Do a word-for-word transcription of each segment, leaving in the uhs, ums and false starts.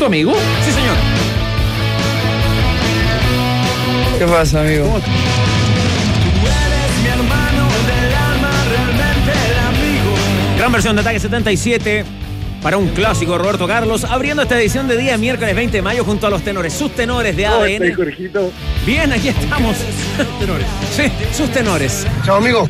tu amigo? Sí, señor. ¿Qué pasa, amigo? ¿Cómo? Gran versión de Ataque setenta y siete para un clásico Roberto Carlos, abriendo esta edición de día miércoles veinte de mayo junto a los tenores, sus tenores de A D N. Bien, aquí estamos. Tenores. Sí, sus tenores. Chao, amigo.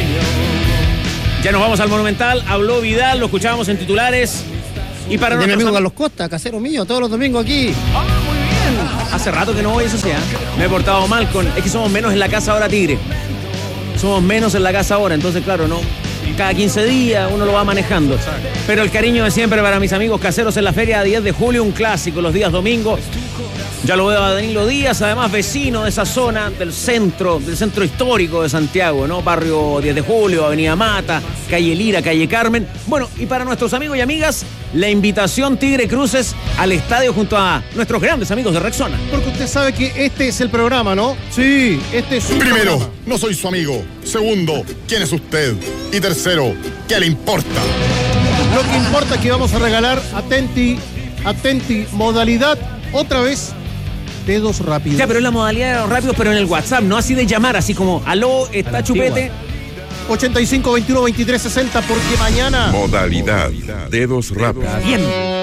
Ya nos vamos al Monumental, habló Vidal, lo escuchábamos en titulares. Y para de mi amigo am- Carlos Costa, casero mío, todos los domingos aquí. Ah, muy bien. Hace rato que no voy, eso sí, ¿eh? Me he portado mal con... Es que somos menos en la casa ahora, Tigre. Somos menos en la casa ahora, entonces claro, no... Cada quince días uno lo va manejando. Pero el cariño de siempre para mis amigos caseros en la feria diez de julio, un clásico los días domingos. Ya lo veo a Danilo Díaz, además vecino de esa zona, del centro, del centro histórico de Santiago, ¿no? Barrio diez de julio, Avenida Mata, calle Lira, calle Carmen. Bueno, y para nuestros amigos y amigas, la invitación Tigre Cruces al estadio junto a nuestros grandes amigos de Rexona. Porque usted sabe que este es el programa, ¿no? Sí, este es su Primero, programa. no soy su amigo. Segundo, ¿quién es usted? Y tercero, ¿qué le importa? Lo que importa es que vamos a regalar, atenti, atenti, modalidad, otra vez, dedos rápidos. Ya, pero es la modalidad de los rápidos, pero en el WhatsApp, no así de llamar, así como, aló, está Chupete. ochenta y cinco, veintiuno, veintitrés, sesenta, porque mañana... Modalidad dedos rápidos. Bien.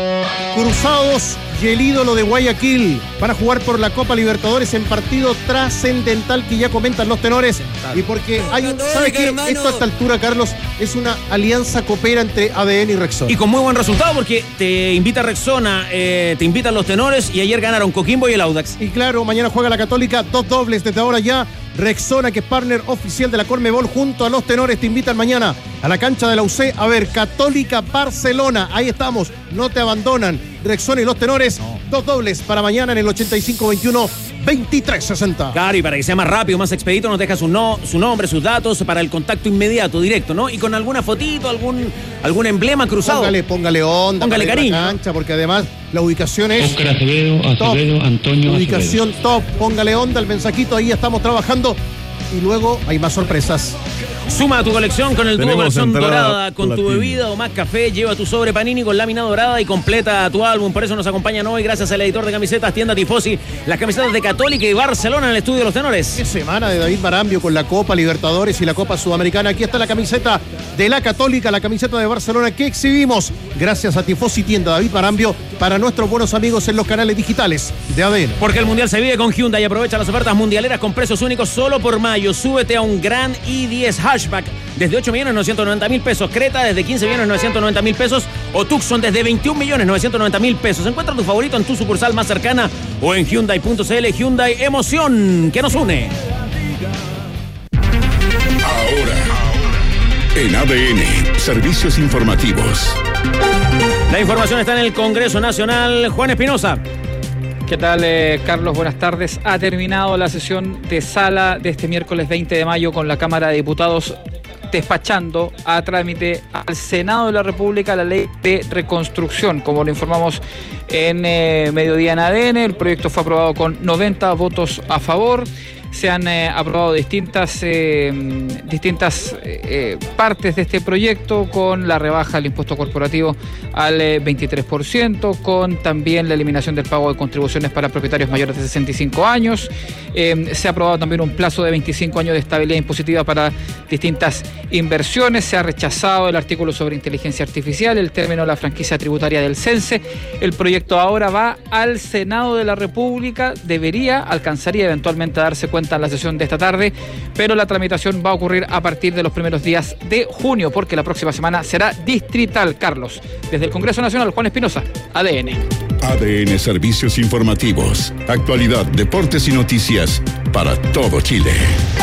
Cruzados y el ídolo de Guayaquil van a jugar por la Copa Libertadores en partido trascendental que ya comentan los tenores. Y porque hay un... ¿Sabe qué? Esto a esta altura, Carlos, es una alianza copera entre A D N y Rexona. Y con muy buen resultado porque te invita Rexona, eh, te invitan los tenores y ayer ganaron Coquimbo y el Audax. Y claro, mañana juega la Católica, dos dobles desde ahora ya. Rexona, que es partner oficial de la Conmebol, junto a los tenores, te invitan mañana a la cancha de la U C a ver Católica Barcelona. Ahí estamos, no te abandonan. Rexona y los tenores, no. Dos dobles para mañana en el ochenta y cinco, veintiuno, veintitrés, sesenta. Claro, y para que sea más rápido, más expedito, nos deja su, no, su nombre, sus datos para el contacto inmediato, directo, ¿no? Y con alguna fotito, algún, algún emblema cruzado. Póngale, póngale onda. Póngale cariño. La cancha, porque además la ubicación es... Óscar Acevedo, Acevedo, top. Antonio Ubicación Acevedo. top, póngale onda, el mensajito, ahí estamos trabajando. Y luego hay más sorpresas. Suma a tu colección con el dúo Tenemos colección entrada dorada, con tu latina. bebida o más café, lleva tu sobre Panini con lámina dorada y completa tu álbum. Por eso nos acompañan hoy, gracias al editor de camisetas, tienda Tifosi, las camisetas de Católica y Barcelona en el estudio de los tenores. Qué semana de David Marambio con la Copa Libertadores y la Copa Sudamericana. Aquí está la camiseta de la Católica, la camiseta de Barcelona que exhibimos gracias a Tifosi Tienda David Marambio para nuestros buenos amigos en los canales digitales de A D N. Porque el Mundial se vive con Hyundai y aprovecha las ofertas mundialeras con precios únicos solo por mayo. Súbete a un Gran i diez Hatchback desde ocho millones novecientos noventa mil pesos, Creta desde quince millones novecientos noventa mil pesos o Tucson desde veintiún millones novecientos noventa mil pesos. Encuentra tu favorito en tu sucursal más cercana o en Hyundai punto c l. Hyundai, emoción que nos une. Ahora, en A D N, servicios informativos. La información está en el Congreso Nacional. Juan Espinosa. ¿Qué tal, eh, Carlos? Buenas tardes. Ha terminado la sesión de sala de este miércoles veinte de mayo con la Cámara de Diputados despachando a trámite al Senado de la República la ley de reconstrucción. Como lo informamos en eh, Mediodía en A D N, el proyecto fue aprobado con noventa votos a favor. Se han eh, aprobado distintas, eh, distintas eh, partes de este proyecto, con la rebaja del impuesto corporativo al eh, veintitrés por ciento, con también la eliminación del pago de contribuciones para propietarios mayores de sesenta y cinco años. Eh, se ha aprobado también un plazo de veinticinco años de estabilidad impositiva para distintas inversiones. Se ha rechazado el artículo sobre inteligencia artificial, el término de la franquicia tributaria del CENSE. El proyecto ahora va al Senado de la República. Debería, alcanzaría eventualmente a darse cuenta en la sesión de esta tarde, pero la tramitación va a ocurrir a partir de los primeros días de junio, porque la próxima semana será distrital. Carlos, desde el Congreso Nacional, Juan Espinosa, A D N. A D N Servicios Informativos. Actualidad, deportes y noticias para todo Chile.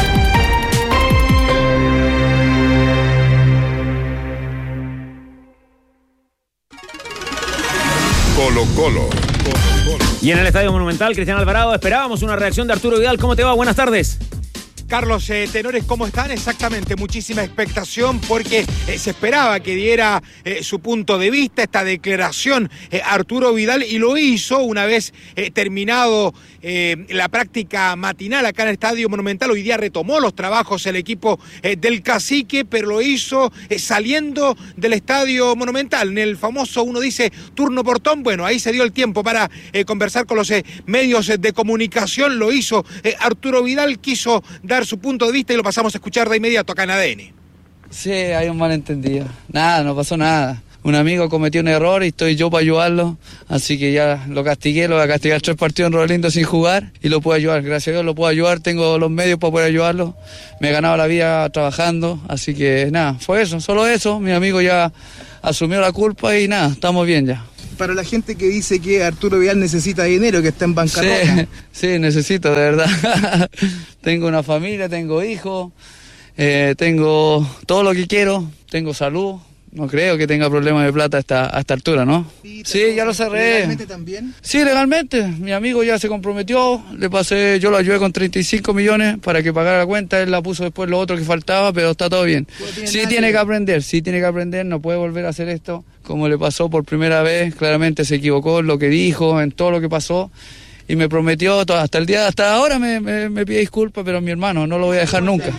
Colo Colo. Y en el Estadio Monumental, Cristian Alvarado, esperábamos una reacción de Arturo Vidal. ¿Cómo te va? Buenas tardes. Carlos eh, Tenores, ¿cómo están? Exactamente, muchísima expectación porque eh, se esperaba que diera eh, su punto de vista, esta declaración eh, Arturo Vidal, y lo hizo una vez eh, terminado eh, la práctica matinal acá en el Estadio Monumental. Hoy día retomó los trabajos el equipo eh, del Cacique, pero lo hizo eh, saliendo del Estadio Monumental, en el famoso, uno dice, turno portón. Bueno, ahí se dio el tiempo para eh, conversar con los eh, medios de comunicación. Lo hizo eh, Arturo Vidal, quiso dar su punto de vista y lo pasamos a escuchar de inmediato acá en A D N. Sí, hay un malentendido. Nada, no pasó nada. Un amigo cometió un error y estoy yo para ayudarlo, así que ya lo castigué, lo voy a castigar tres partidos en Rolando sin jugar y lo puedo ayudar. Gracias a Dios lo puedo ayudar, tengo los medios para poder ayudarlo. Me he ganado la vida trabajando, así que nada, fue eso, solo eso. Mi amigo ya asumió la culpa y nada, estamos bien ya. Para la gente que dice que Arturo Vidal necesita dinero, que está en bancarrota. Sí, sí, necesito, de verdad. Tengo una familia, tengo hijos, eh, tengo todo lo que quiero, tengo salud. No creo que tenga problemas de plata a esta, a esta altura, ¿no? Sí, sí, ya lo cerré. ¿Legalmente también? Sí, legalmente. Mi amigo ya se comprometió, le pasé, yo lo ayudé con treinta y cinco millones para que pagara la cuenta, él la puso después lo otro que faltaba, pero está todo bien. Sí tiene que aprender, sí tiene que aprender, no puede volver a hacer esto como le pasó por primera vez, claramente se equivocó en lo que dijo, en todo lo que pasó, y me prometió, hasta el día, hasta ahora me, me, me pide disculpas, pero mi hermano, no lo voy a dejar nunca.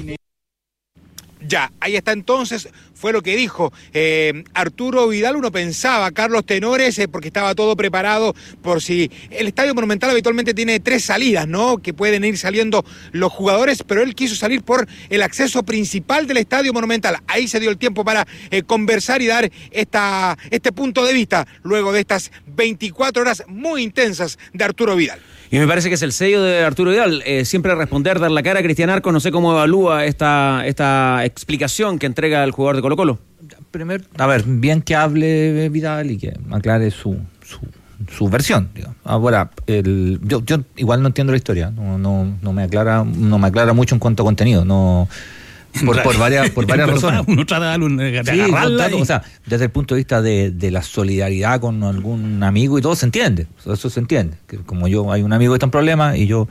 Ya, ahí está entonces, fue lo que dijo eh, Arturo Vidal. Uno pensaba, Carlos Tenores, eh, porque estaba todo preparado por si el Estadio Monumental habitualmente tiene tres salidas, ¿no? Que pueden ir saliendo los jugadores, pero él quiso salir por el acceso principal del Estadio Monumental. Ahí se dio el tiempo para eh, conversar y dar esta, este punto de vista luego de estas veinticuatro horas muy intensas de Arturo Vidal. Y me parece que es el sello de Arturo Vidal, eh, siempre responder, dar la cara. Cristian Arco, no sé cómo evalúa esta, esta explicación que entrega el jugador de Colo-Colo. Primero, a ver, bien que hable Vidal y que aclare su, su, su versión, digamos. Ahora, el, yo, yo igual no entiendo la historia, no, no, no me aclara, no me aclara mucho en cuanto a contenido, no. Por, por varias, por varias razones. Uno trata de, de sí, agarrarla. Y... O sea, desde el punto de vista de, de la solidaridad con algún amigo y todo se entiende. Eso se entiende. Que como yo, hay un amigo que está en problemas y yo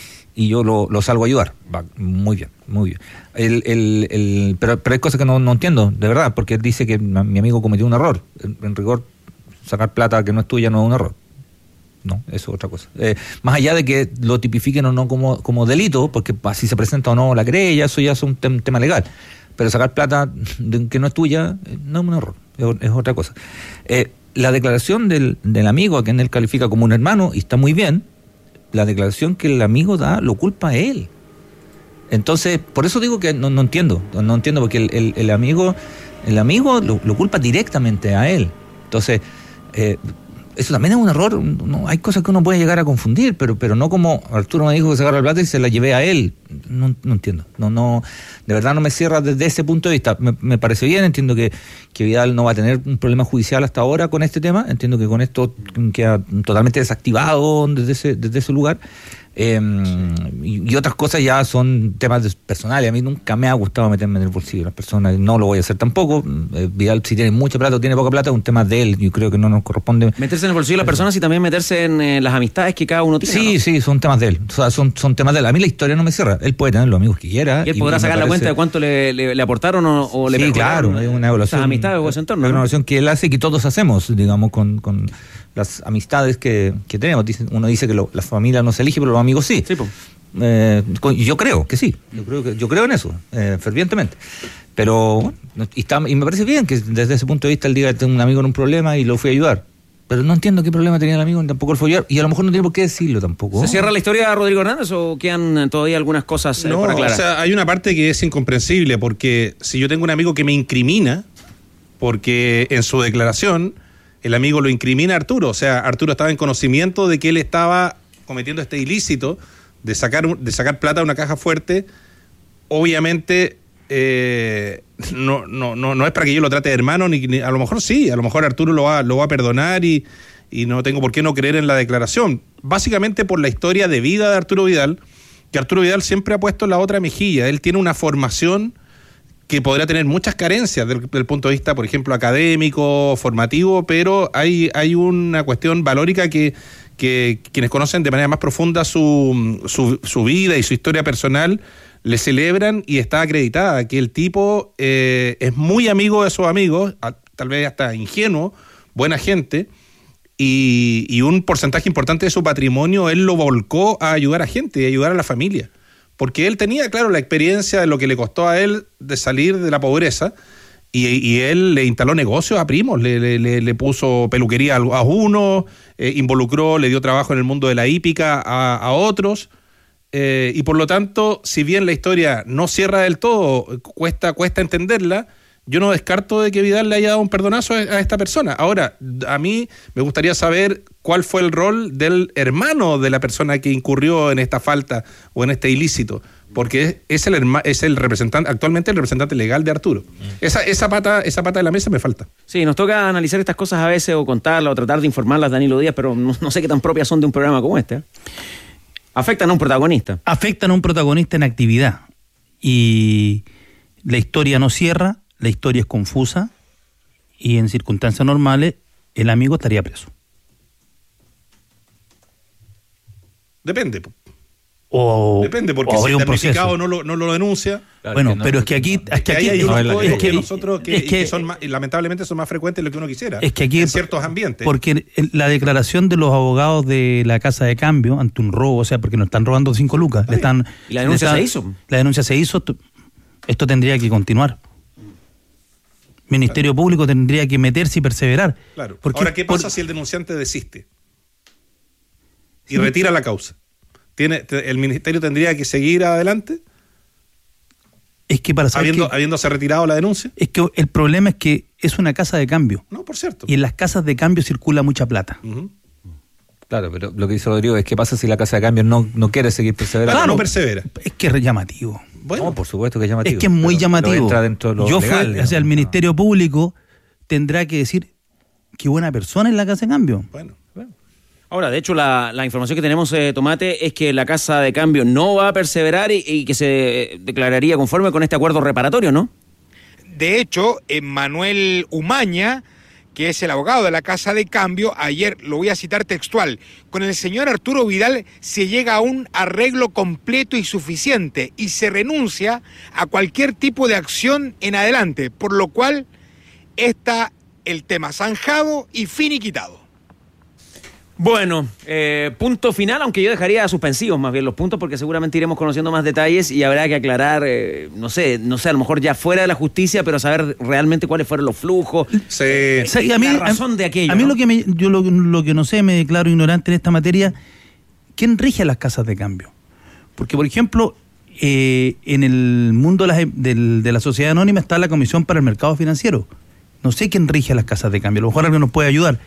y yo lo, lo salgo a ayudar. Va, muy bien, muy bien. El, el, el, pero, pero hay cosas que no, no entiendo, de verdad, porque él dice que mi amigo cometió un error. En, en rigor, sacar plata que no es tuya no es un error. No, eso es otra cosa. Eh, más allá de que lo tipifiquen o no como, como delito, porque así se presenta o no la querella, eso ya es un tem- tema legal. Pero sacar plata de, que no es tuya no es un error, es, es otra cosa. Eh, la declaración del, del amigo, a quien él califica como un hermano, y está muy bien, la declaración que el amigo da lo culpa a él. Entonces, por eso digo que no, no entiendo, no entiendo, porque el, el, el amigo el amigo lo, lo culpa directamente a él. Entonces, eh, eso también es un error. No, hay cosas que uno puede llegar a confundir, pero pero no como Arturo me dijo que sacara la plata y se la llevé a él. No, no entiendo. No, no, de verdad no me cierra desde ese punto de vista. Me, me parece bien, entiendo que, que Vidal no va a tener un problema judicial hasta ahora con este tema. Entiendo que con esto queda totalmente desactivado desde ese, desde ese lugar. Eh, y, y otras cosas ya son temas personales. A mí nunca me ha gustado meterme en el bolsillo de las personas, no lo voy a hacer tampoco. eh, Vidal, si tiene mucha plata o tiene poca plata, es un tema de él. Yo creo que no nos corresponde meterse en el bolsillo de las personas y también meterse en eh, las amistades que cada uno tiene. Sí, ¿no? Sí, son temas de él. O sea, son, son temas de él. A mí la historia no me cierra. Él puede tener los amigos que quiera. Y él podrá y sacar la cuenta de cuánto le, le, le aportaron o, o le sí, claro, es una evaluación. Esas amistades o ese entorno, una ¿no? evaluación que él hace y que todos hacemos, digamos, con, con las amistades que, que tenemos. Uno dice que lo, la familia no se elige, pero los amigos sí. Sí, pues. Eh, yo creo que sí, yo creo que yo creo en eso, eh, fervientemente. Pero bueno, y, está, y me parece bien que desde ese punto de vista él diga que tengo un amigo en un problema y lo fui a ayudar. Pero no entiendo qué problema tenía el amigo, ni tampoco el fue a ayudar, y a lo mejor no tiene por qué decirlo tampoco. ¿Se cierra la historia de Rodrigo Hernández o quedan todavía algunas cosas eh, no, por aclarar? O sea, hay una parte que es incomprensible, porque si yo tengo un amigo que me incrimina, porque en su declaración el amigo lo incrimina a Arturo, o sea, Arturo estaba en conocimiento de que él estaba cometiendo este ilícito de sacar de sacar plata de una caja fuerte. Obviamente eh, no, no, no, no es para que yo lo trate de hermano, ni, ni a lo mejor sí, a lo mejor Arturo lo va, lo va a perdonar y, y no tengo por qué no creer en la declaración. Básicamente por la historia de vida de Arturo Vidal, que Arturo Vidal siempre ha puesto la otra mejilla. Él tiene una formación que podrá tener muchas carencias del, del punto de vista, por ejemplo, académico, formativo, pero hay, hay una cuestión valórica que que quienes conocen de manera más profunda su, su, su vida y su historia personal le celebran y está acreditada que el tipo eh, es muy amigo de sus amigos, a, tal vez hasta ingenuo, buena gente, y, y un porcentaje importante de su patrimonio él lo volcó a ayudar a gente y ayudar a la familia. Porque él tenía, claro, la experiencia de lo que le costó a él de salir de la pobreza, y, y él le instaló negocios a primos, le, le, le puso peluquería a uno, eh, involucró, le dio trabajo en el mundo de la hípica a, a otros, eh, y por lo tanto, si bien la historia no cierra del todo, cuesta, cuesta entenderla, yo no descarto de que Vidal le haya dado un perdonazo a, a esta persona. Ahora, a mí me gustaría saber cuál fue el rol del hermano de la persona que incurrió en esta falta o en este ilícito, porque es el, herma, es el representante, actualmente el representante legal de Arturo. Mm. Esa, esa, pata, esa pata de la mesa me falta. Sí, nos toca analizar estas cosas a veces o contarlas o tratar de informarlas, Danilo Díaz, pero no, no sé qué tan propias son de un programa como este. ¿eh? Afectan a un protagonista. Afectan a un protagonista en actividad. Y la historia no cierra, la historia es confusa, y en circunstancias normales el amigo estaría preso. Depende. O, Depende, porque o si el damnificado proceso. no lo, no lo denuncia. Claro, bueno, que no, pero es que aquí, es que aquí hay unos es códigos que, que nosotros que, es que, que son más, y lamentablemente son más frecuentes de lo que uno quisiera. Es que aquí en ciertos ambientes. Porque la declaración de los abogados de la casa de cambio ante un robo, o sea, porque nos están robando cinco lucas, le están, ¿Y la denuncia están, se hizo? La denuncia se hizo. Esto tendría que continuar. Ministerio Público tendría que meterse y perseverar. Claro. Porque, Ahora, ¿qué pasa por... si el denunciante desiste y sí. retira la causa? ¿Tiene, ¿El ministerio tendría que seguir adelante? Es que para saber Habiendo, que, habiéndose retirado la denuncia. Es que el problema es que es una casa de cambio. No, por cierto. Y en las casas de cambio circula mucha plata. Uh-huh. Claro, pero lo que dice Rodrigo es qué pasa si la casa de cambio no, no quiere seguir perseverando. Claro, no persevera. Es que es llamativo. Bueno, no, por supuesto que es llamativo. Es que es muy pero, llamativo. pero entra dentro de lo Yo legal, fue, o sea, el Ministerio Público tendrá que decir qué buena persona es la casa de cambio. Bueno, bueno. Ahora, de hecho, la, la información que tenemos, eh, Tomate, es que la casa de cambio no va a perseverar y, y que se declararía conforme con este acuerdo reparatorio, ¿no? De hecho, Manuel Umaña, que es el abogado de la casa de cambio, ayer, lo voy a citar textual, con el señor Arturo Vidal se llega a un arreglo completo y suficiente y se renuncia a cualquier tipo de acción en adelante, por lo cual está el tema zanjado y finiquitado. Bueno, eh, punto final, aunque yo dejaría suspensivos más bien los puntos, porque seguramente iremos conociendo más detalles y habrá que aclarar, eh, no sé, no sé, a lo mejor ya fuera de la justicia, pero saber realmente cuáles fueron los flujos, sí. eh, o sea, y a mí, la razón de aquello. A mí ¿no? lo que me, yo lo, lo que no sé, me declaro ignorante en esta materia, ¿quién rige a las casas de cambio? Porque, por ejemplo, eh, en el mundo de la, de, de la sociedad anónima está la Comisión para el Mercado Financiero. No sé quién rige a las casas de cambio, a lo mejor alguien nos puede ayudar.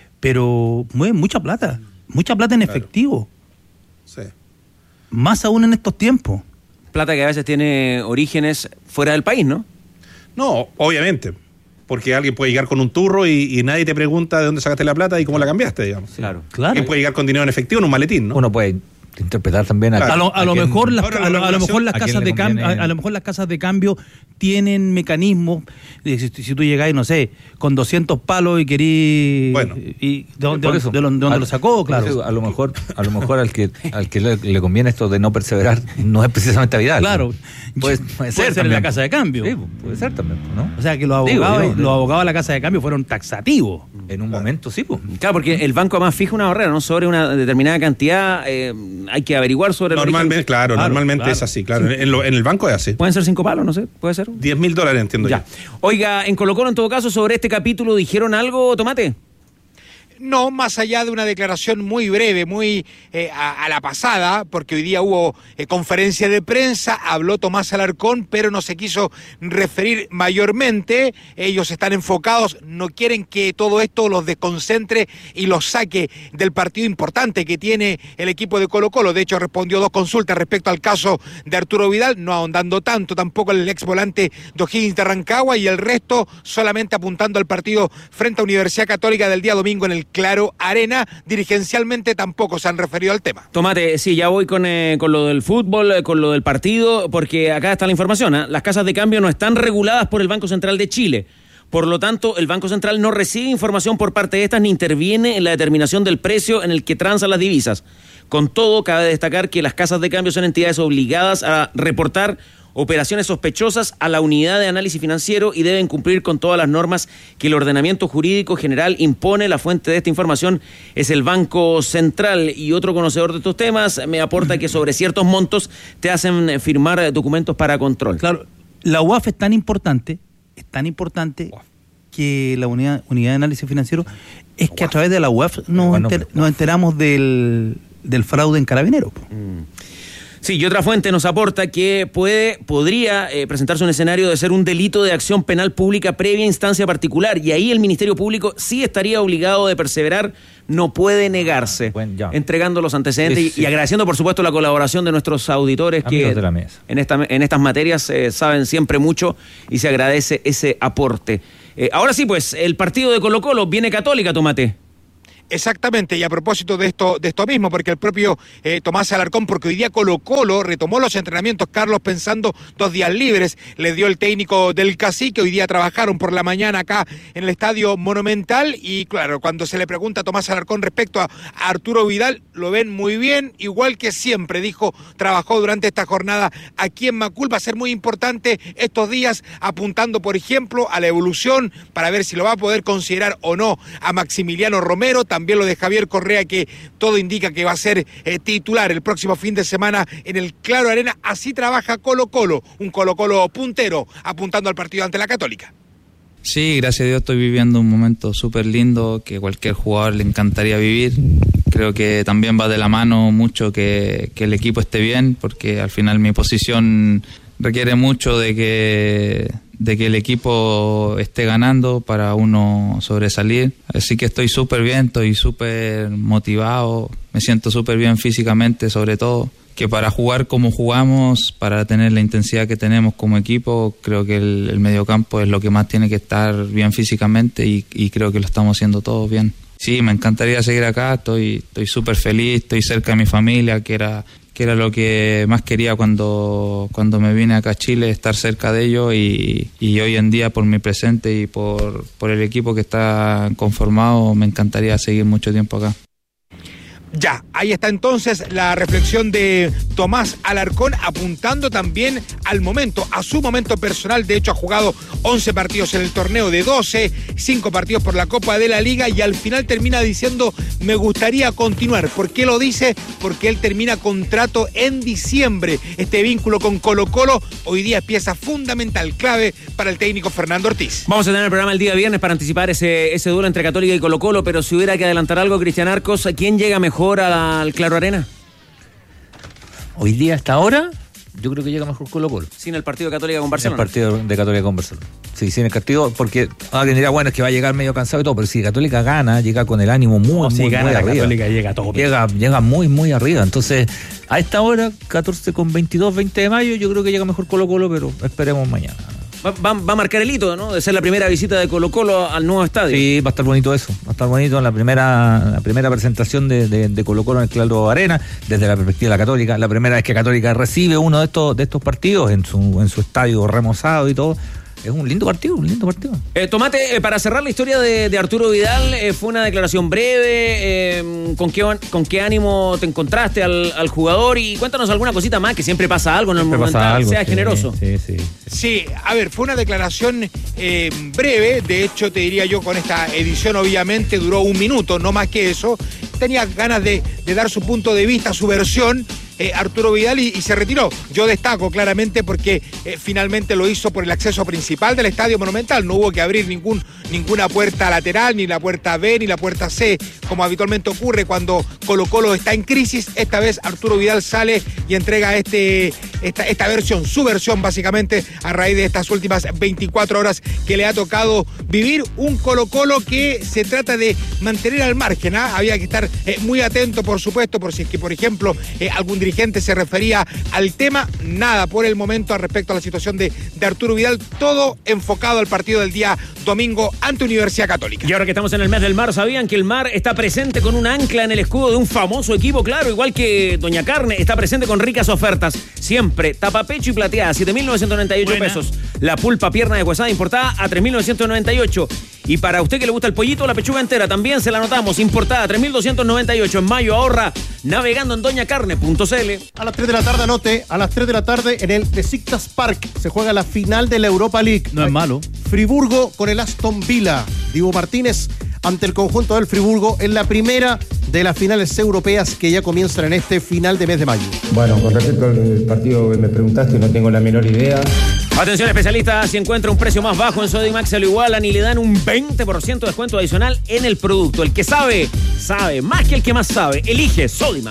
Pero mueven mucha plata, mucha plata en claro. efectivo. Sí. Más aún en estos tiempos. Plata que a veces tiene orígenes fuera del país, ¿no? No, obviamente. Porque alguien puede llegar con un turro y, y nadie te pregunta de dónde sacaste la plata y cómo la cambiaste, digamos. Claro. Claro. Alguien puede llegar con dinero en efectivo en un maletín, ¿no? Uno puede interpretar también a, a lo, a lo quien, mejor las, ahora, a, lo, a lo mejor las a casas de cambio a, a lo mejor las casas de cambio tienen mecanismos de, si, si tú llegáis, no sé, con doscientos palos y querís bueno, y de dónde, por eso, de, de, de dónde a, lo sacó, claro. Eso, a lo mejor a lo mejor al que al que le, le conviene esto de no perseverar no es precisamente a Vidal. Claro. Puede, puede, puede ser, ser en la casa de cambio. Sí, puede ser también, ¿no? O sea que los Digo, abogados, digo, los digo. abogados de la casa de cambio fueron taxativos. En un momento sí, pues. Claro, porque el banco además fija una barrera, ¿no? Sobre una determinada cantidad, eh, hay que averiguar sobre el Normalmente, origen. claro, Claro, normalmente claro. es así, claro. En, lo, en el banco es así. Pueden ser cinco palos, no sé, puede ser. diez mil dólares, entiendo Ya. yo. Oiga, en Colo Colo, en todo caso, sobre este capítulo, ¿dijeron algo, Tomate? No, más allá de una declaración muy breve, muy eh, a, a la pasada, porque hoy día hubo eh, conferencia de prensa, habló Tomás Alarcón, pero no se quiso referir mayormente. Ellos están enfocados, no quieren que todo esto los desconcentre y los saque del partido importante que tiene el equipo de Colo Colo. De hecho, respondió dos consultas respecto al caso de Arturo Vidal, no ahondando tanto tampoco el ex volante de O'Higgins de Rancagua, y el resto solamente apuntando al partido frente a Universidad Católica del día domingo en el Claro Arena. Dirigencialmente tampoco se han referido al tema. Tomate, sí, ya voy con, eh, con lo del fútbol, eh, con lo del partido, porque acá está la información, ¿eh? Las casas de cambio no están reguladas por el Banco Central de Chile. Por lo tanto, el Banco Central no recibe información por parte de estas ni interviene en la determinación del precio en el que transan las divisas. Con todo, cabe destacar que las casas de cambio son entidades obligadas a reportar operaciones sospechosas a la unidad de análisis financiero y deben cumplir con todas las normas que el ordenamiento jurídico general impone. La fuente de esta información es el Banco Central, y otro conocedor de estos temas me aporta que sobre ciertos montos te hacen firmar documentos para control. Claro, la U A F es tan importante, es tan importante que la unidad, unidad de análisis financiero, es que a través de la U A F nos, enter, nos enteramos del, del fraude en Carabineros. Mm. Sí, y otra fuente nos aporta que puede, podría eh, presentarse un escenario de ser un delito de acción penal pública previa instancia particular, y ahí el Ministerio Público sí estaría obligado de perseverar, no puede negarse, bueno, entregando los antecedentes sí, sí. Y, y agradeciendo por supuesto la colaboración de nuestros auditores Amigos que de la mesa. En, esta, en estas materias eh, saben siempre mucho y se agradece ese aporte. Eh, ahora sí, pues, el partido de Colo-Colo, viene Católica, Tomate. Exactamente, y a propósito de esto de esto mismo, porque el propio eh, Tomás Alarcón, porque hoy día Colo-Colo retomó los entrenamientos, Carlos, pensando dos días libres, le dio el técnico del Cacique, hoy día trabajaron por la mañana acá en el Estadio Monumental, y claro, cuando se le pregunta a Tomás Alarcón respecto a, a Arturo Vidal, lo ven muy bien, igual que siempre, dijo, trabajó durante esta jornada aquí en Macul, va a ser muy importante estos días, apuntando, por ejemplo, a la evolución, para ver si lo va a poder considerar o no a Maximiliano Romero, también lo de Javier Correa, que todo indica que va a ser eh, titular el próximo fin de semana en el Claro Arena. Así trabaja Colo-Colo, un Colo-Colo puntero, apuntando al partido ante la Católica. Sí, gracias a Dios estoy viviendo un momento súper lindo que cualquier jugador le encantaría vivir. Creo que también va de la mano mucho que, que el equipo esté bien, porque al final mi posición requiere mucho de que... de que el equipo esté ganando para uno sobresalir. Así que estoy súper bien, estoy súper motivado, me siento súper bien físicamente, sobre todo, que para jugar como jugamos, para tener la intensidad que tenemos como equipo, creo que el, el mediocampo es lo que más tiene que estar bien físicamente, y, y creo que lo estamos haciendo todos bien. Sí, me encantaría seguir acá, estoy estoy súper feliz, estoy cerca de mi familia, que era... que era lo que más quería cuando, cuando me vine acá a Chile, estar cerca de ellos, y, y hoy en día por mi presente y por, por el equipo que está conformado, me encantaría seguir mucho tiempo acá. Ya, ahí está entonces la reflexión de Tomás Alarcón, apuntando también al momento, a su momento personal. De hecho, ha jugado once partidos en el torneo de doce, cinco partidos por la Copa de la Liga, y al final termina diciendo, me gustaría continuar. ¿Por qué lo dice? Porque él termina contrato en diciembre. Este vínculo con Colo-Colo hoy día es pieza fundamental, clave para el técnico Fernando Ortiz. Vamos a tener el programa el día viernes para anticipar ese, ese duelo entre Católica y Colo-Colo, pero si hubiera que adelantar algo, Cristian Arcos, ¿quién llega mejor al Claro Arena? Hoy día, hasta ahora, yo creo que llega mejor Colo-Colo. Sin el partido de Católica con Barcelona. El partido de Católica con Barcelona. Sí, sin el partido, porque alguien dirá, bueno, es que va a llegar medio cansado y todo, pero si Católica gana, llega con el ánimo muy, no, muy, si gana muy la arriba. Católica llega todo. Llega, llega muy, muy arriba. Entonces, a esta hora, catorce con veintidós, veinte de mayo, yo creo que llega mejor Colo-Colo, pero esperemos mañana. Va, va, va a marcar el hito, ¿no? De ser la primera visita de Colo-Colo al nuevo estadio. Sí, va a estar bonito eso. Va a estar bonito la primera la primera presentación de, de, de Colo-Colo en el Claro Arena, desde la perspectiva de la Católica. La primera vez que Católica recibe uno de estos de estos partidos en su en su estadio remozado y todo. Es un lindo partido, un lindo partido. Eh, Tomate, eh, para cerrar la historia de, de Arturo Vidal, eh, fue una declaración breve. Eh, ¿con, qué, ¿Con qué ánimo te encontraste al, al jugador? Y cuéntanos alguna cosita más, que siempre pasa algo en el momento. Sea sí, generoso. Sí, sí, sí. Sí, a ver, fue una declaración eh, breve. De hecho, te diría yo, con esta edición, obviamente, duró un minuto, no más que eso. Tenía ganas de, de dar su punto de vista, su versión. Eh, Arturo Vidal y, y se retiró. Yo destaco claramente porque eh, finalmente lo hizo por el acceso principal del Estadio Monumental. No hubo que abrir ningún, ninguna puerta lateral, ni la puerta B, ni la puerta C, como habitualmente ocurre cuando Colo-Colo está en crisis. Esta vez Arturo Vidal sale y entrega este, esta, esta versión, su versión básicamente, a raíz de estas últimas veinticuatro horas que le ha tocado vivir. Un Colo-Colo que se trata de mantener al margen, ¿ah? Había que estar eh, muy atento, por supuesto, por si es que, por ejemplo, eh, algún dirigente se refería al tema, nada por el momento al respecto a la situación de, de Arturo Vidal, todo enfocado al partido del día domingo ante Universidad Católica. Y ahora que estamos en el mes del mar, ¿sabían que el mar está presente con un ancla en el escudo de un famoso equipo? Claro, igual que Doña Carne, está presente con ricas ofertas. Siempre, tapapecho y plateada, siete mil novecientos noventa y ocho pesos. La pulpa pierna de huesada importada a tres mil novecientos noventa y ocho. Y para usted que le gusta el pollito, la pechuga entera también se la anotamos, importada a tres mil doscientos noventa y ocho. En mayo ahorra navegando en doña carne punto c l. A las tres de la tarde, anote, a las tres de la tarde en el Besiktas Park se juega la final de la Europa League. No es malo. Friburgo con el Aston Villa. Diego Martínez ante el conjunto del Friburgo en la primera de las finales europeas que ya comienzan en este final de mes de mayo. Bueno, con respecto al partido que me preguntaste, no tengo la menor idea. Atención especialistas, si encuentra un precio más bajo en Sodimac se lo igualan y le dan un veinte por ciento de descuento adicional en el producto. El que sabe, sabe, más que el que más sabe, elige Sodimac.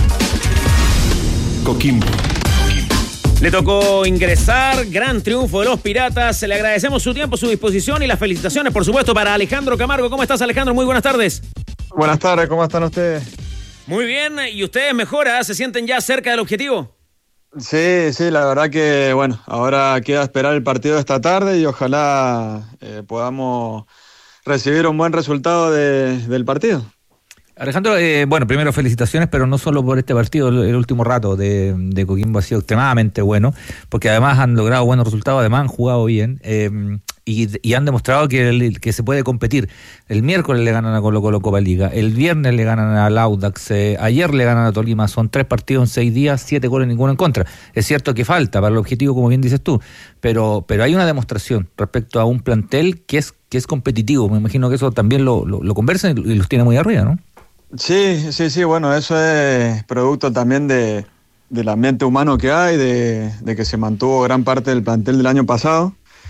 Coquimbo. Le tocó ingresar, gran triunfo de los Piratas. Le agradecemos su tiempo, su disposición y las felicitaciones, por supuesto, para Alejandro Camargo. ¿Cómo estás, Alejandro? Muy buenas tardes. Buenas tardes, ¿cómo están ustedes? Muy bien, ¿y ustedes mejora? ¿Se sienten ya cerca del objetivo? Sí, sí, la verdad que, bueno, ahora queda esperar el partido de esta tarde y ojalá eh, podamos recibir un buen resultado de, del partido. Alejandro, eh, bueno, primero felicitaciones, pero no solo por este partido, el, el último rato de, de Coquimbo ha sido extremadamente bueno, porque además han logrado buenos resultados, además han jugado bien eh, y, y han demostrado que, el, que se puede competir. El miércoles le ganan a Colo Colo Copa Liga, el viernes le ganan al Audax, eh, ayer le ganan a Tolima, son tres partidos en seis días, siete goles, ninguno en contra. Es cierto que falta para el objetivo, como bien dices tú, pero, pero hay una demostración respecto a un plantel que es, que es competitivo. Me imagino que eso también lo, lo, lo conversan y los tiene muy arriba, ¿no? Sí, sí, sí, bueno, eso es producto también de, del ambiente humano que hay, de, de que se mantuvo gran parte del plantel del año pasado.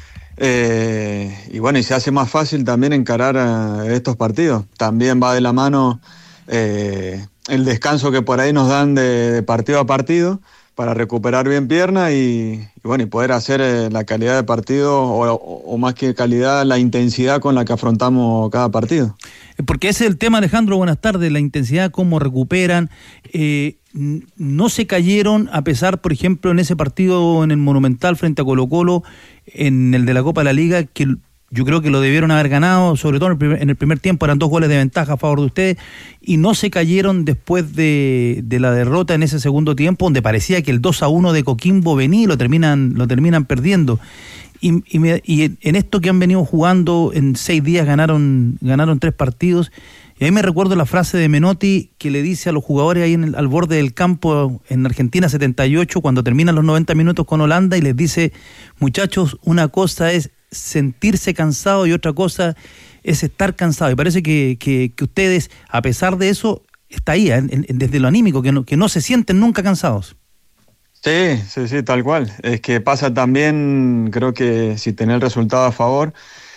Eh, y bueno, y se hace más fácil también encarar a estos partidos. También va de la mano eh, el descanso que por ahí nos dan de, de partido a partido para recuperar bien pierna y, y bueno, y poder hacer eh, la calidad de partido o, o más que calidad, la intensidad con la que afrontamos cada partido. Porque ese es el tema, Alejandro, buenas tardes, la intensidad, cómo recuperan, eh, no se cayeron a pesar, por ejemplo, en ese partido en el Monumental frente a Colo Colo, en el de la Copa de la Liga, que yo creo que lo debieron haber ganado, sobre todo en el primer, en el primer tiempo, eran dos goles de ventaja a favor de ustedes, y no se cayeron después de, de la derrota en ese segundo tiempo, donde parecía que el dos a uno de Coquimbo venía y lo terminan, lo terminan perdiendo. Y, y, me, y en esto que han venido jugando, en seis días ganaron, ganaron tres partidos, y ahí me recuerdo la frase de Menotti que le dice a los jugadores ahí en el, al borde del campo en Argentina setenta y ocho, cuando terminan los noventa minutos con Holanda, y les dice: muchachos, una cosa es sentirse cansado y otra cosa es estar cansado. Y parece que, que, que ustedes, a pesar de eso, está ahí, ¿eh? en, en, desde lo anímico, que no, que no se sienten nunca cansados. Sí, sí, sí, tal cual. Es que pasa también, creo que si tenés el resultado a favor,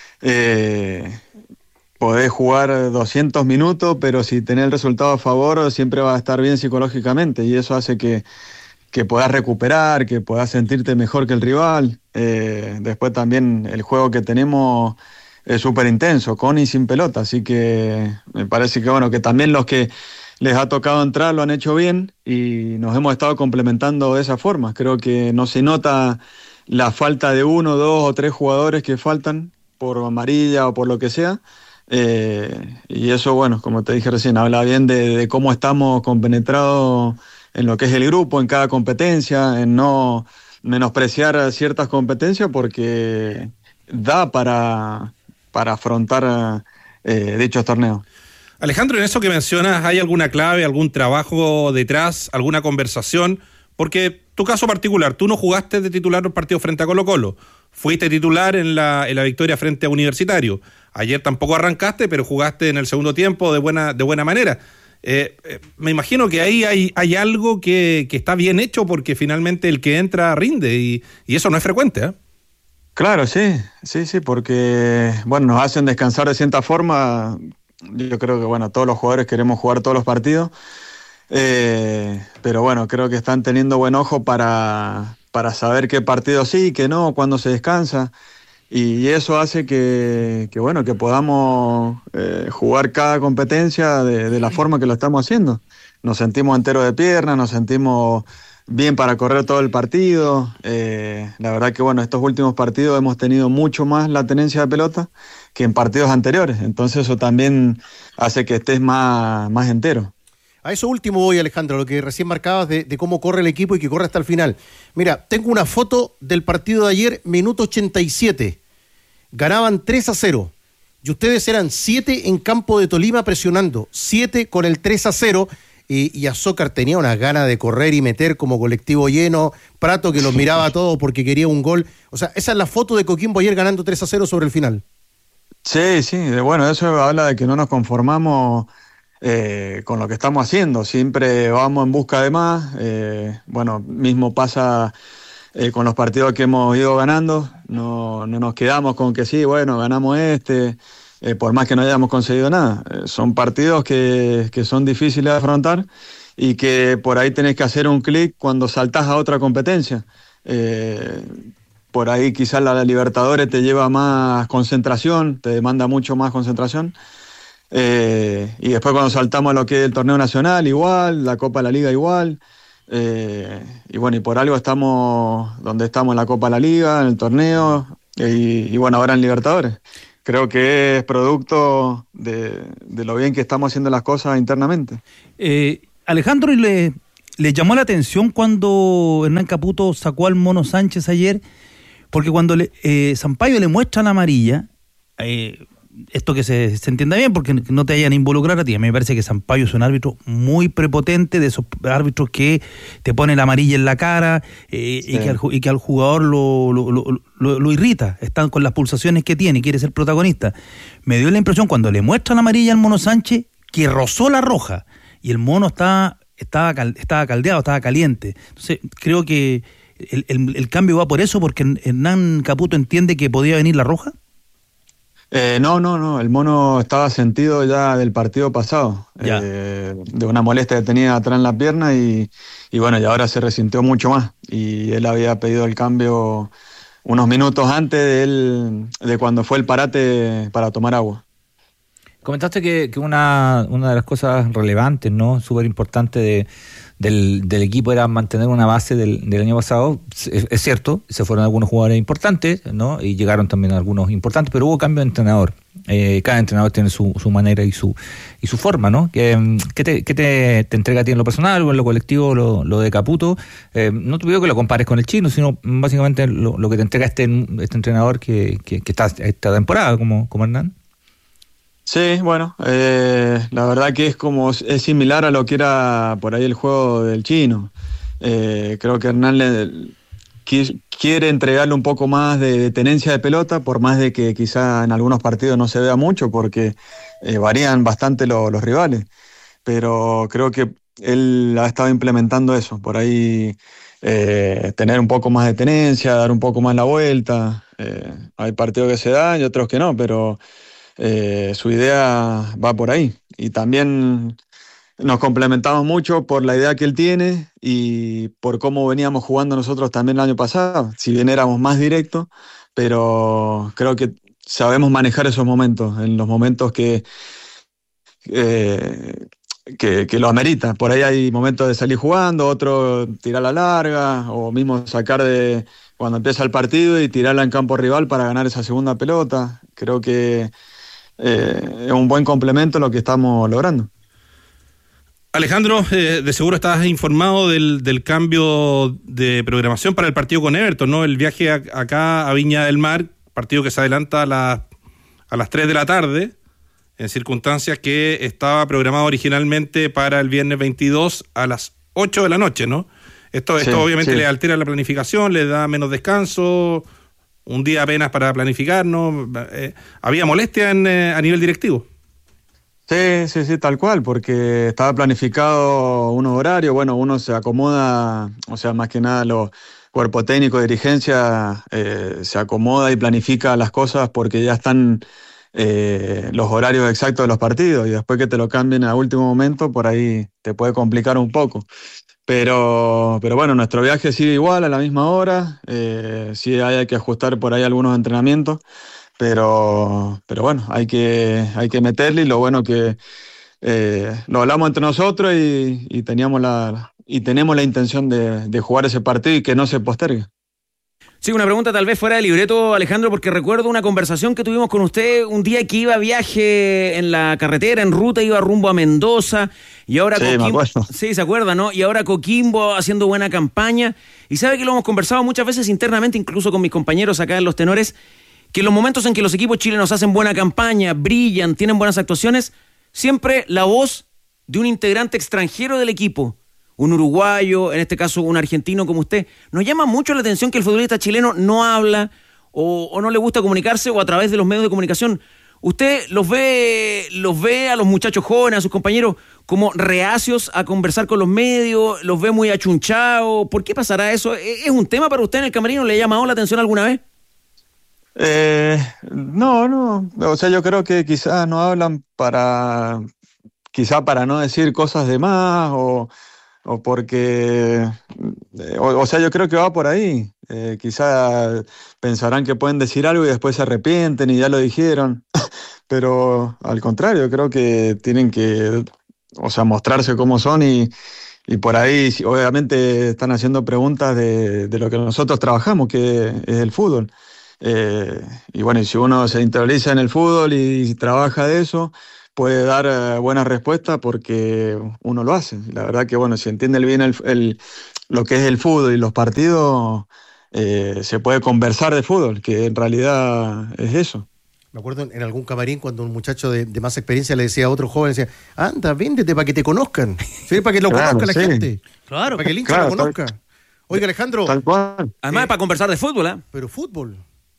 eh, podés jugar doscientos minutos, pero si tenés el resultado a favor siempre vas a estar bien psicológicamente y eso hace que, que puedas recuperar, que puedas sentirte mejor que el rival. Eh, después también el juego que tenemos es súper intenso, con y sin pelota, así que me parece que bueno, que también los que les ha tocado entrar lo han hecho bien y nos hemos estado complementando de esa forma. Creo que no se nota la falta de uno, dos o tres jugadores que faltan por amarilla o por lo que sea. Eh, y eso, bueno, como te dije recién, habla bien de, de cómo estamos compenetrados en lo que es el grupo, en cada competencia, en no menospreciar ciertas competencias porque da para, para afrontar eh, dichos torneos. Alejandro, en eso que mencionas, ¿hay alguna clave, algún trabajo detrás, alguna conversación? Porque tu caso particular, tú no jugaste de titular el partido frente a Colo Colo, fuiste titular en la, en la victoria frente a Universitario. Ayer tampoco arrancaste, pero jugaste en el segundo tiempo de buena, de buena manera. Eh, eh, me imagino que ahí hay, hay algo que, que está bien hecho porque finalmente el que entra rinde y, y eso no es frecuente, ¿eh? Claro, sí, sí, sí, porque bueno, nos hacen descansar de cierta forma. Yo creo que bueno, todos los jugadores queremos jugar todos los partidos, eh, pero bueno, creo que están teniendo buen ojo para, para saber qué partido sí, qué no, cuándo se descansa. y eso hace que, que bueno, que podamos eh, jugar cada competencia de, de la forma que lo estamos haciendo. Nos sentimos enteros de pierna, nos sentimos bien para correr todo el partido. Eh, la verdad que bueno, estos últimos partidos hemos tenido mucho más la tenencia de pelota que en partidos anteriores. Entonces eso también hace que estés más, más entero. A eso último voy, Alejandro, lo que recién marcabas de, de cómo corre el equipo y que corre hasta el final. Mira, tengo una foto del partido de ayer, minuto ochenta y siete. Ganaban tres a cero. Y ustedes eran siete en campo de Tolima presionando. siete con el tres a cero. Y, y Azócar tenía unas ganas de correr y meter como colectivo lleno. Prato que los miraba a todos porque quería un gol. O sea, esa es la foto de Coquimbo ayer ganando tres a cero sobre el final. Sí, sí. Bueno, eso habla de que no nos conformamos Eh, con lo que estamos haciendo, siempre vamos en busca de más. Eh, bueno, mismo pasa eh, con los partidos que hemos ido ganando, no, no nos quedamos con que sí, bueno, ganamos este, eh, por más que no hayamos conseguido nada. Eh, son partidos que, que son difíciles de afrontar y que por ahí tenés que hacer un clic cuando saltás a otra competencia. Eh, por ahí quizás la, la Libertadores te lleva más concentración, te demanda mucho más concentración. Eh, y después cuando saltamos a lo que es el torneo nacional igual, la Copa de la Liga igual, eh, y bueno, y por algo estamos donde estamos en la Copa de la Liga, en el torneo, y, y bueno, ahora en Libertadores. Creo que es producto de, de lo bien que estamos haciendo las cosas internamente. Eh, Alejandro, ¿le, ¿le llamó la atención cuando Hernán Caputo sacó al Mono Sánchez ayer? Porque cuando le, eh, Sampaio le muestra la amarilla, eh, esto que se, se entienda bien, porque no te vayan a involucrar a ti. A mí me parece que Sampaio es un árbitro muy prepotente, de esos árbitros que te pone la amarilla en la cara eh, sí. y, que al, y que al jugador lo, lo, lo, lo, lo irrita. Están con las pulsaciones que tiene y quiere ser protagonista. Me dio la impresión cuando le muestra la amarilla al Mono Sánchez que rozó la roja y el Mono estaba, estaba, estaba caldeado, estaba caliente. Entonces creo que el, el, el cambio va por eso, porque Hernán Caputo entiende que podía venir la roja. Eh, no, no, no, el Mono estaba sentido ya del partido pasado, eh, de una molestia que tenía atrás en la pierna y, y bueno, y ahora se resintió mucho más y él había pedido el cambio unos minutos antes de, él, de cuando fue el parate para tomar agua. Comentaste que, que una, una de las cosas relevantes, ¿no? Súper importante de, del, del equipo era mantener una base del, del año pasado. Es, es cierto, se fueron algunos jugadores importantes, ¿no? Y llegaron también algunos importantes, pero hubo cambio de entrenador. Eh, cada entrenador tiene su, su manera y su y su forma, ¿no? ¿Qué, qué, te, qué te, te entrega a ti en lo personal o en lo colectivo lo, lo de Caputo? Eh, no te pido que lo compares con el chino, sino básicamente lo, lo que te entrega este, este entrenador que, que, que está esta temporada como, como Hernán. Sí, bueno, eh, la verdad que es como es similar a lo que era por ahí el juego del chino. Eh, creo que Hernán le, quiere entregarle un poco más de, de tenencia de pelota, por más de que quizá en algunos partidos no se vea mucho, porque eh, varían bastante lo, los rivales. Pero creo que él ha estado implementando eso, por ahí eh, tener un poco más de tenencia, dar un poco más la vuelta. Eh, hay partidos que se dan y otros que no, pero Eh, su idea va por ahí y también nos complementamos mucho por la idea que él tiene y por cómo veníamos jugando nosotros también el año pasado, si bien éramos más directos, pero creo que sabemos manejar esos momentos, en los momentos que, eh, que, que lo amerita. Por ahí hay momentos de salir jugando, otro tirar la larga o mismo sacar de cuando empieza el partido y tirarla en campo rival para ganar esa segunda pelota. Creo que Eh, es un buen complemento lo que estamos logrando. Alejandro, eh, de seguro estás informado del, del cambio de programación para el partido con Everton, ¿no? El viaje a, acá a Viña del Mar, partido que se adelanta a, la, a las tres de la tarde, en circunstancias que estaba programado originalmente para el viernes veintidós a las ocho de la noche, ¿no? Esto, sí, esto obviamente sí. Le altera la planificación, le da menos descanso, un día apenas para planificar, ¿no? Eh, ¿Había molestia en, eh, a nivel directivo? Sí, sí, sí, tal cual, porque estaba planificado unos horarios, bueno, uno se acomoda, o sea, más que nada los cuerpos técnicos de dirigencia eh, se acomoda y planifica las cosas porque ya están eh, los horarios exactos de los partidos y después que te lo cambien a último momento, por ahí te puede complicar un poco. Pero, pero bueno, nuestro viaje sigue igual a la misma hora, eh, sí hay que ajustar por ahí algunos entrenamientos, pero, pero bueno, hay que, hay que meterle y lo bueno que eh, lo hablamos entre nosotros y, y, teníamos la, y tenemos la intención de, de jugar ese partido y que no se postergue. Sí, una pregunta tal vez fuera de libreto, Alejandro, porque recuerdo una conversación que tuvimos con usted un día que iba a viaje en la carretera, en ruta, iba rumbo a Mendoza, y ahora sí, Coquimbo... me acuerdo. Sí, ¿se acuerda, no? Y ahora Coquimbo haciendo buena campaña, y sabe que lo hemos conversado muchas veces internamente, incluso con mis compañeros acá en Los Tenores, que en los momentos en que los equipos chilenos hacen buena campaña, brillan, tienen buenas actuaciones, siempre la voz de un integrante extranjero del equipo, un uruguayo, en este caso un argentino como usted, nos llama mucho la atención que el futbolista chileno no habla o, o no le gusta comunicarse o a través de los medios de comunicación. ¿Usted los ve, los ve a los muchachos jóvenes, a sus compañeros, como reacios a conversar con los medios? ¿Los ve muy achunchados? ¿Por qué pasará eso? ¿Es un tema para usted en el camerino? ¿Le ha llamado la atención alguna vez? Eh, no, no. O sea, yo creo que quizás no hablan para, quizás para no decir cosas de más o... o porque, o, o sea, yo creo que va por ahí. Eh, quizá pensarán que pueden decir algo y después se arrepienten y ya lo dijeron, pero al contrario, creo que tienen que, o sea, mostrarse cómo son y, y por ahí obviamente están haciendo preguntas de, de lo que nosotros trabajamos, que es el fútbol. Eh, y bueno, y si uno se interioriza en el fútbol y, y trabaja de eso, puede dar uh, buenas respuestas porque uno lo hace. La verdad que, bueno, si entiende bien el, el, lo que es el fútbol y los partidos, eh, se puede conversar de fútbol, que en realidad es eso. Me acuerdo en, en algún camarín cuando un muchacho de, de más experiencia le decía a otro joven, decía, anda, véndete para que te conozcan, ¿sí? Para que lo claro, conozca sí. la gente, claro, para que el hincha claro, lo conozca. Tal, Oiga, Alejandro. Tal cual. Además, eh, para conversar de fútbol, ¿eh? Pero fútbol.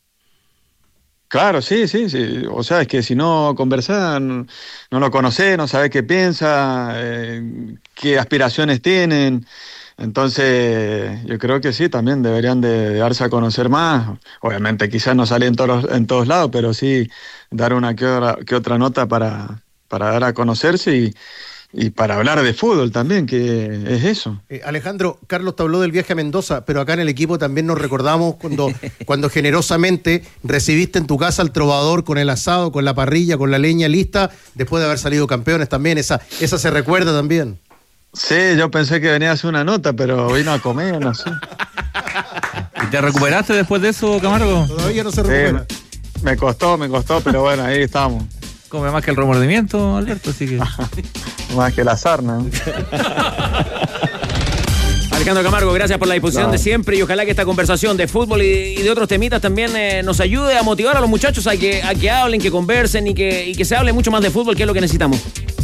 Claro, sí, sí, sí. O sea, es que si no conversás, no, no lo conocés, no sabés qué piensa, eh, qué aspiraciones tienen. Entonces, yo creo que sí, también deberían de, de darse a conocer más. Obviamente, quizás no sale en todos, en todos lados, pero sí dar una que otra, que otra nota para, para dar a conocerse y, y para hablar de fútbol también, que es eso. Eh, Alejandro, Carlos te habló del viaje a Mendoza, pero acá en el equipo también nos recordamos cuando, cuando generosamente recibiste en tu casa al trovador con el asado, con la parrilla, con la leña lista, después de haber salido campeones también. Esa, esa se recuerda también. Sí, yo pensé que venía a hacer una nota, pero vino a comer, no sé. ¿Y te recuperaste después de eso, Camargo? Todavía no se recupera. Sí, me costó, me costó, pero bueno, ahí estamos. Come más que el remordimiento, Alberto, así que... Más que la sarna. Alejandro Camargo, gracias por la disposición no. de siempre y ojalá que esta conversación de fútbol y, y de otros temitas también eh, nos ayude a motivar a los muchachos a que, a que hablen, que conversen y que, y que se hable mucho más de fútbol, que es lo que necesitamos.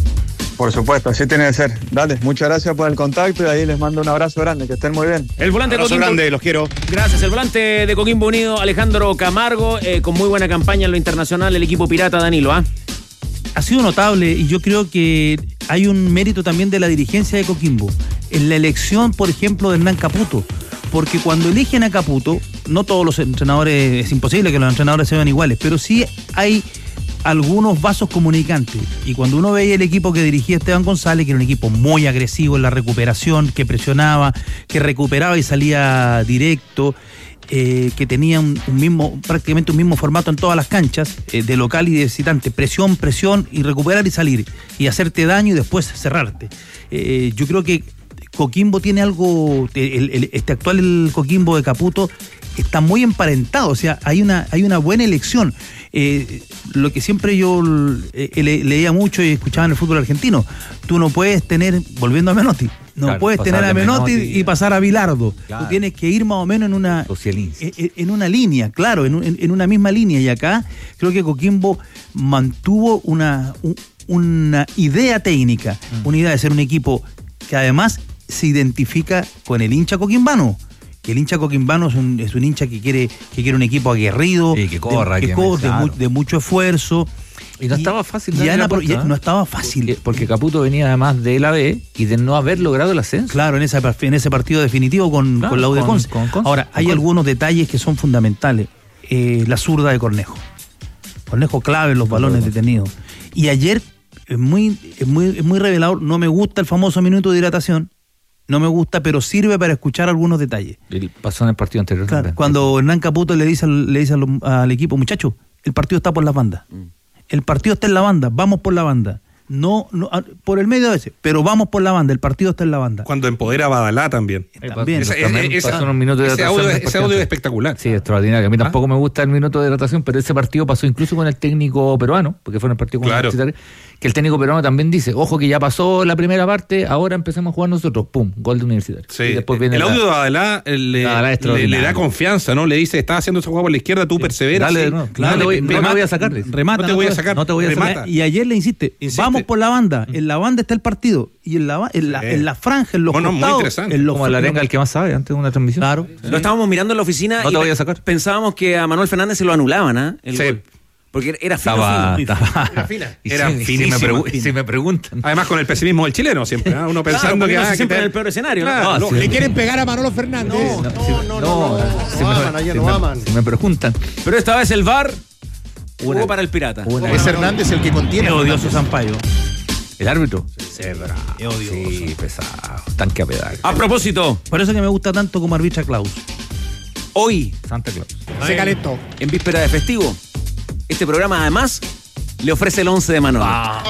Por supuesto, así tiene que ser. Dale, muchas gracias por el contacto y ahí les mando un abrazo grande, que estén muy bien. El volante abrazo Coquimbo, grande, los quiero. Gracias, el volante de Coquimbo Unido, Alejandro Camargo, eh, con muy buena campaña en lo internacional, el equipo pirata, Danilo, ¿ah? ¿eh? Ha sido notable y yo creo que hay un mérito también de la dirigencia de Coquimbo en la elección, por ejemplo, de Hernán Caputo, porque cuando eligen a Caputo, no todos los entrenadores, es imposible que los entrenadores sean iguales, pero sí hay algunos vasos comunicantes, y cuando uno veía el equipo que dirigía Esteban González, que era un equipo muy agresivo en la recuperación, que presionaba, que recuperaba y salía directo, Eh, que tenía un, un mismo, prácticamente un mismo formato en todas las canchas, eh, de local y de visitante, presión, presión y recuperar y salir, y hacerte daño y después cerrarte. Eh, yo creo que Coquimbo tiene algo, el, el, este actual el Coquimbo de Caputo está muy emparentado, o sea, hay una, hay una buena elección. Eh, lo que siempre yo eh, le, leía mucho y escuchaba en el fútbol argentino, tú no puedes tener, volviendo a Menotti, no claro, puedes tener a Menotti, Menotti y pasar a Bilardo. Claro. Tú tienes que ir más o menos en una en, en una línea, claro, en, en, en una misma línea. Y acá creo que Coquimbo mantuvo una, un, una idea técnica, mm. una idea de ser un equipo que además se identifica con el hincha coquimbano. Que el hincha coquimbano es un, es un hincha que quiere, que quiere un equipo aguerrido, sí, que corra, de, que que corre, de, mu, de mucho esfuerzo. Y no y, estaba fácil. Y Ana, puerta, ¿eh? No estaba fácil. Porque, porque Caputo venía además de la B y de no haber logrado el ascenso. Claro, en, esa, en ese partido definitivo con, claro, con la U de Conce. Con, con, Ahora, con hay con... algunos detalles que son fundamentales. Eh, la zurda de Cornejo. Cornejo clave en los balones bueno. detenidos. Y ayer, es muy, es, muy, es muy revelador, no me gusta el famoso minuto de hidratación, no me gusta, pero sirve para escuchar algunos detalles. Y pasó en el partido anterior. Claro, cuando Hernán Caputo le dice, al, le dice al, al equipo, muchachos, el partido está por las bandas. Mm. El partido está en la banda, vamos por la banda. No, no, por el medio a veces, pero vamos por la banda, el partido está en la banda. Cuando empodera a Badalá también. También. Esa, también esa, pasó unos minutos de ese audio, ese audio es espectacular. Sí, extraordinario. A mí ¿Ah? tampoco me gusta el minuto de hidratación, pero ese partido pasó incluso con el técnico peruano, porque fue en el partido con claro. el que el técnico peruano también dice, ojo que ya pasó la primera parte, ahora empezamos a jugar nosotros, pum, gol de Universitario. Sí. Y después viene el la... audio de Badalá le, le, le da confianza, ¿no? Le dice, estás haciendo ese juego por la izquierda, tú sí. perseveras. Dale, sí. no, claro, no, te voy, no te voy a sacar. Remata, no te voy a sacar. No te voy a sacar. Y ayer le insiste, insiste, vamos por la banda, en la banda está el partido, y en la, en la, sí. en la franja, en los bueno, costados. Muy interesante. En los, Como la arenga el que más sabe antes de una transmisión. Claro. Sí. Lo estábamos mirando en la oficina no y te voy a sacar. pensábamos que a Manuel Fernández se lo anulaban, ¿ah? ¿eh? Sí. Gol. Porque era fino, estaba, fino. Estaba, era fina. Y era si, finísima. Si me, pregu- si me preguntan. Además con el pesimismo del chileno siempre, ¿eh? Uno pensando claro, que... No ah, siempre que en el peor escenario. Claro, ¿no? no, le quieren pegar a Manolo Fernández. No, no, no, no, no, no, si no aman, allá no aman. Si me preguntan. Pero esta vez el V A R jugó para el Pirata. Una, es Hernández el que contiene. Qué odioso Sampaio. ¿El árbitro? Sí, bravo. Sí, pesado. Tanque a pedal. A propósito. Por eso que me gusta tanto como arbitra Klaus. Hoy, Santa Claus. Se calentó. En víspera de festivo, este programa además le ofrece el once de Manolo.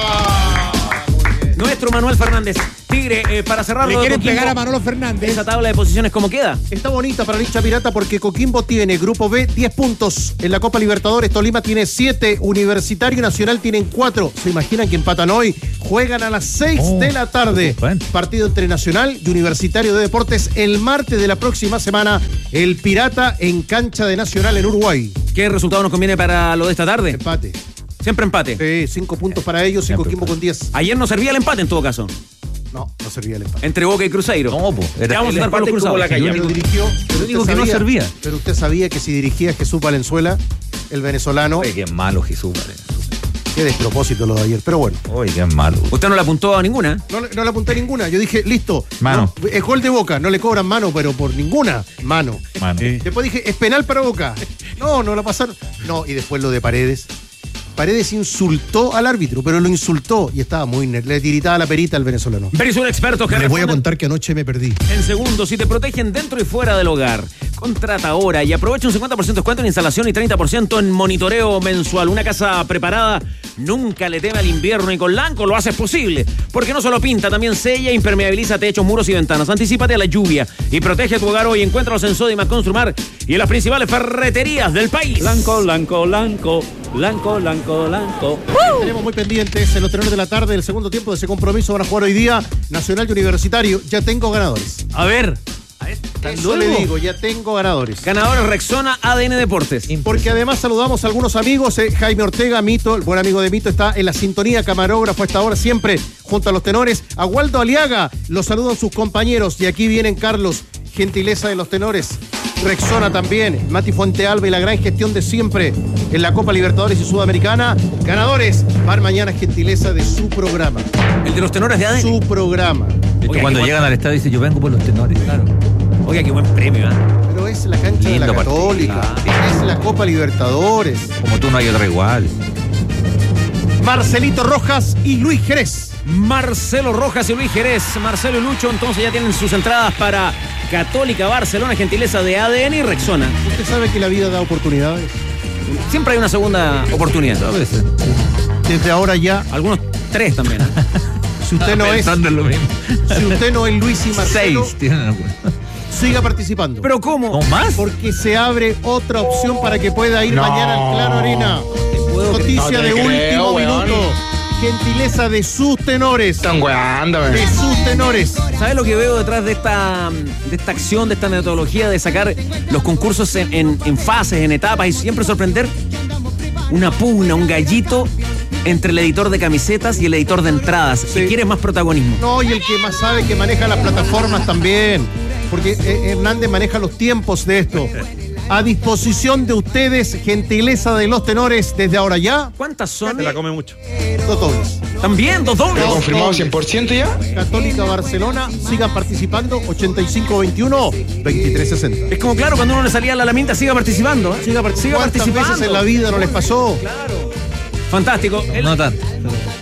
Ah, Nuestro Manuel Fernández. Tigre, eh, para cerrarlo. Le quieren Coquimbo, pegar a Manolo Fernández. Esa tabla de posiciones, ¿cómo queda? Está bonita para el hincha pirata porque Coquimbo tiene Grupo B diez puntos. En la Copa Libertadores Tolima tiene siete, Universitario y Nacional tienen cuatro. ¿Se imaginan que empatan hoy? Juegan a las seis oh, de la tarde. Bueno. Partido entre Nacional y Universitario de Deportes el martes de la próxima semana. El Pirata en cancha de Nacional en Uruguay. ¿Qué resultado nos conviene para lo de esta tarde? Empate. Siempre empate. Sí, cinco puntos para ellos y Siempre Coquimbo empate. con diez. Ayer no servía el empate en todo caso. No, no servía el empate. Entre Boca y Cruzeiro. No, po. Era Ya vamos el a estar para los empate como cruzados. la Pero callamos. dirigió, pero Yo digo usted que no sabía- servía. Pero usted sabía que si dirigía Jesús Valenzuela, el venezolano, Oye, qué malo Jesús, vale. qué despropósito lo de ayer. Pero bueno, Oye, qué malo. Usted no le apuntó a ninguna. no, le- no le apunté ninguna. Yo dije, listo. Mano. No, es gol de Boca, no le cobran mano, pero por ninguna mano. Mano. Después dije, es penal para Boca. No, no la pasaron. No, y después lo de Paredes. Paredes insultó al árbitro, pero lo insultó y estaba muy ner- le tiritaba la perita al venezolano. Verisur Expertos que Les voy a responden contar que anoche me perdí. en segundos y te protegen dentro y fuera del hogar. Contrata ahora y aprovecha un cincuenta por ciento de descuento en instalación y treinta por ciento en monitoreo mensual. Una casa preparada nunca le teme al invierno y con Lanco lo haces posible. Porque no solo pinta, también sella, impermeabiliza techos, muros y ventanas. Anticípate a la lluvia y protege tu hogar hoy. Encuéntralos en Sodimac Construmar y en las principales ferreterías del país. Lanco, Lanco, Lanco, Lanco, Lanco, Lanco. Tenemos muy pendientes en los tenores de la tarde del segundo tiempo de ese compromiso. Van a jugar hoy día Nacional y Universitario. Ya tengo ganadores. A ver. Eso le digo, ya tengo ganadores. Ganadores Rexona A D N Deportes. Porque además saludamos a algunos amigos. eh, Jaime Ortega, Mito, el buen amigo de Mito, está en la sintonía, camarógrafo a esta hora, siempre junto a los tenores. A Waldo Aliaga, los saludan sus compañeros. Y aquí vienen Carlos, gentileza de los tenores. Rexona también, Mati Fuentealba y la gran gestión de siempre en la Copa Libertadores y Sudamericana. Ganadores, van mañana, gentileza de su programa. El de los tenores de A D N. Su programa. De hecho, Oye, cuando qué llegan buen- al estadio dice yo vengo por los tenores. Claro. Oiga, qué buen premio, ¿eh? Pero es la cancha Lindo de la partido. Católica, Ah. es la Copa Libertadores. Como tú no hay otra igual. Marcelito Rojas y Luis Jerez. Marcelo Rojas y Luis Jerez. Marcelo y Lucho, entonces ya tienen sus entradas para Católica Barcelona, gentileza de A D N y Rexona. Usted sabe que la vida da oportunidades. Siempre hay una segunda oportunidad. A veces. Desde ahora ya, Algunos tres también, ¿eh? si usted no es, Pensando en lo mismo. si usted no es Luis y Marcelo, Seis tienen alguna. siga participando. ¿Pero cómo? ¿No más? Porque se abre otra opción para que pueda ir mañana al Claro Arena. Noticia No te de creo, último weón. minuto. Gentileza de sus tenores. Están weando, De sus tenores. ¿Sabes lo que veo detrás de esta, de esta acción, de esta metodología de sacar los concursos en, en- en fases, en etapas y siempre sorprender? Una pugna, un gallito entre el editor de camisetas y el editor de entradas. Sí. Si quieres más protagonismo. No, y el que más sabe que maneja las plataformas también. Porque eh, Hernández maneja los tiempos de esto. A disposición de ustedes, gentileza de los tenores, desde ahora ya, ¿Cuántas son? Se la come mucho. dos dobles. También, dos dobles. ¿Pero confirmado cien por ciento ya? Católica Barcelona, sigan participando, ochenta y cinco veintiuno, veintitrés sesenta. Es como claro, cuando uno le salía a la laminta, siga participando. ¿eh? Siga, Siga ¿Cuántas participando. veces en la vida no les pasó? Fantástico. El- No tanto.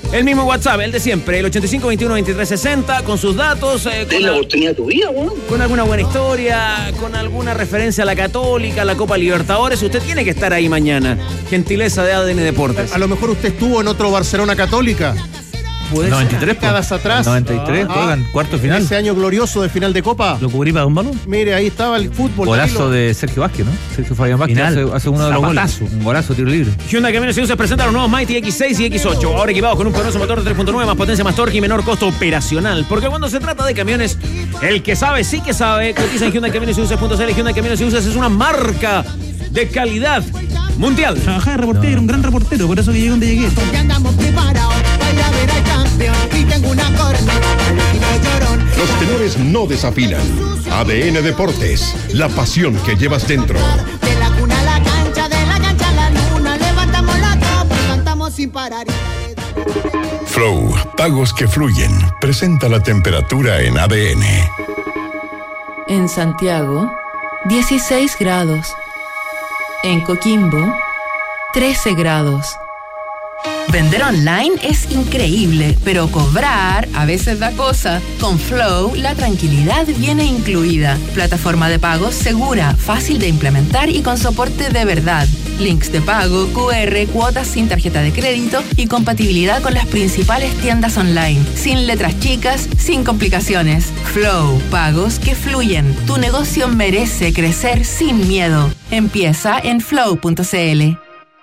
El mismo WhatsApp, el de siempre, el ochenta y cinco veintiuno veintitrés sesenta, con sus datos. Eh, con la oportunidad de tu vida, weón. Con alguna buena historia, con alguna referencia a la Católica, a la Copa Libertadores. Usted tiene que estar ahí mañana. Gentileza de A D N Deportes. A lo mejor usted estuvo en otro Barcelona Católica. noventa y tres, décadas atrás. noventa y tres, Ah, juegan cuarto final. Ese año glorioso de final de Copa. ¿Lo cubrí para un balón? Mire, ahí estaba el fútbol. Golazo de Sergio Vázquez, ¿no? Sergio Fabián Vázquez Final. hace, hace uno de los Zapatazo. goles. Un golazo, tiro libre. Hyundai Caminos y Buses presenta los nuevos Mighty equis seis y equis ocho. Ahora equipados con un poderoso motor de tres punto nueve, más potencia, más torque y menor costo operacional. Porque cuando se trata de camiones, el que sabe sí que sabe. Cotiza en Hyundai Caminos y Buses punto c l. Hyundai Caminos y Buses es una marca de calidad mundial. Trabajaba de reportero, no. Un gran reportero, por eso que llegué donde llegué. Porque andamos preparados para ir a ver al campeón. Y tengo una corneta para el equipo llorón. Los tenores no desafinan. A D N Deportes, la pasión que llevas dentro. De la cuna a la cancha, de la cancha a la luna. Levantamos la copa y cantamos sin parar. Flow, pagos que fluyen. Presenta la temperatura en A D N. En Santiago, dieciséis grados. En Coquimbo, trece grados. Vender online es increíble, pero cobrar a veces da cosa. Con Flow, la tranquilidad viene incluida. Plataforma de pagos segura, fácil de implementar y con soporte de verdad. Links de pago, cu erre, cuotas sin tarjeta de crédito y compatibilidad con las principales tiendas online. Sin letras chicas, sin complicaciones. Flow, pagos que fluyen. Tu negocio merece crecer sin miedo. Empieza en flow punto c l.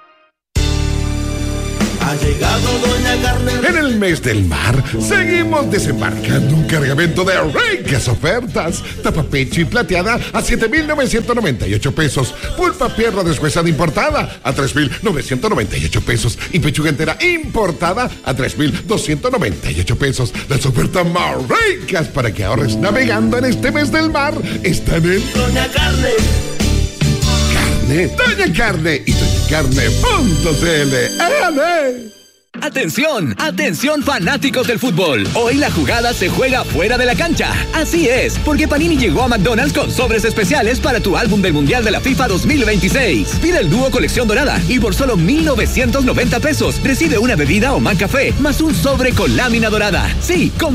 Ha llegado Doña Carne. En el mes del mar, seguimos desembarcando un cargamento de ricas ofertas. Tapa pecho y plateada a siete mil novecientos noventa y ocho pesos. Pulpa pierna deshuesada importada a tres mil novecientos noventa y ocho pesos. Y pechuga entera importada a tres mil doscientos noventa y ocho pesos. Las ofertas más ricas para que ahorres navegando en este mes del mar están en Doña Carne. Carne, Doña Carne y doña carne punto c l. Atención, atención fanáticos del fútbol. Hoy la jugada se juega fuera de la cancha. Así es, porque Panini llegó a McDonald's con sobres especiales para tu álbum del Mundial de la FIFA dos mil veintiséis. Pide el dúo colección dorada y por solo mil novecientos noventa pesos recibe una bebida o McCafé más un sobre con lámina dorada. Sí, con